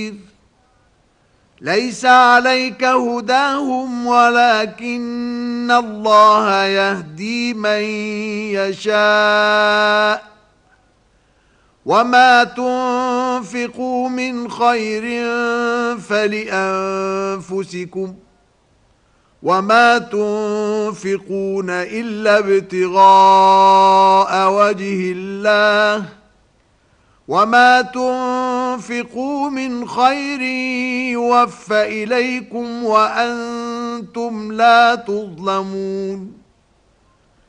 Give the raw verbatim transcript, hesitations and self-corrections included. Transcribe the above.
ليس عليك هداهم ولكن الله يهدي من يشاء وما تنفقوا من خير فلأنفسكم وما تنفقون إلا ابتغاء وجه الله وما تنفقوا من خير يوفى إليكم وأنتم لا تظلمون